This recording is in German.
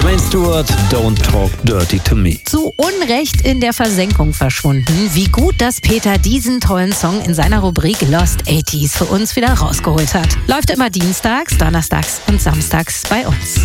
Jermaine Stewart, Don't Talk Dirty to Me. Zu Unrecht in der Versenkung verschwunden. Wie gut, dass Peter diesen tollen Song in seiner Rubrik Lost 80s für uns wieder rausgeholt hat. Läuft immer dienstags, donnerstags und samstags bei uns.